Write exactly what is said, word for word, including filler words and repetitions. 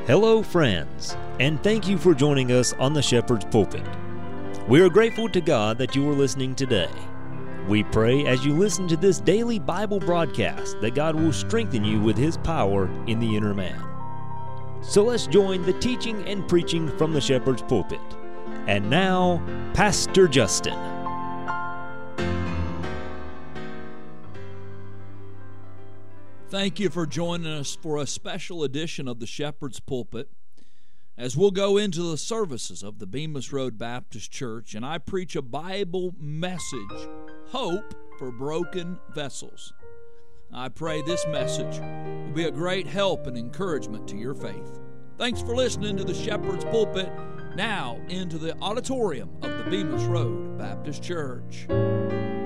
Hello, friends, and thank you for joining us on the Shepherd's Pulpit. We are grateful to God that you are listening today. We pray as you listen to this daily Bible broadcast that God will strengthen you with His power in the inner man. So let's join the teaching and preaching from the Shepherd's Pulpit. And now, Pastor Justin. Thank you for joining us for a special edition of the Shepherd's Pulpit as we'll go into the services of the Bemis Road Baptist Church, and I preach a Bible message, Hope for Broken Vessels. I pray this message will be a great help and encouragement to your faith. Thanks for listening to the Shepherd's Pulpit. Now into the auditorium of the Bemis Road Baptist Church.